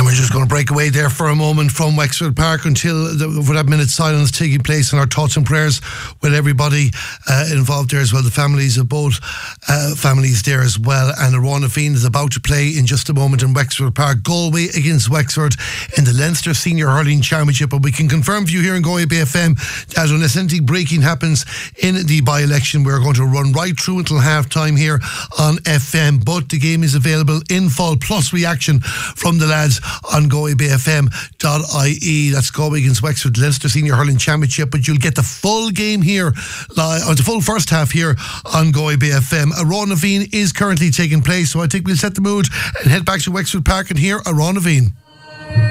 we're just going to break away there for a moment from Wexford Park until for that minute silence taking place, and our thoughts and prayers with everybody involved there as well, the families of both families there as well. And Aráin na Bhín is about to play in just a moment in Wexford Park, Galway against Wexford in the Leinster Senior Hurling Championship. And we can confirm for you here in Galway Bay FM that unless anything breaking happens in the by-election, we're going to run right through until half-time here on FM. But the game is available in full, plus reaction from the lads on GalwayBayFM.ie. That's Galway against Wexford, Leinster Senior Hurling Championship. But you'll get the full game here, or the full first half here on Galway Bay FM. Aráin na Bhín is currently taking place, so I think we'll set the mood and head back to Wexford Park and hear Aráin na Bhín.